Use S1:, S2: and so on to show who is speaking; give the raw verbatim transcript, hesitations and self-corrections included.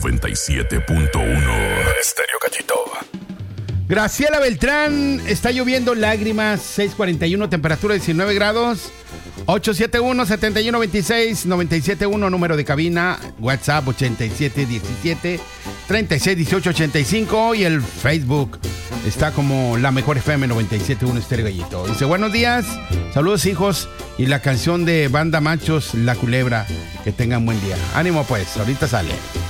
S1: noventa y siete punto uno. Estéreo Gallito.
S2: Graciela Beltrán, está lloviendo lágrimas, seis cuarenta y uno, temperatura diecinueve grados. ocho siete uno, siete uno dos seis, nueve siete uno, número de cabina, WhatsApp ochenta y siete diecisiete, treinta y seis dieciocho ochenta y cinco, y el Facebook está como La Mejor F M noventa y siete punto uno Estéreo Gallito. Dice, buenos días, saludos hijos, y la canción de Banda Machos, La Culebra, que tengan buen día. Ánimo pues, ahorita sale.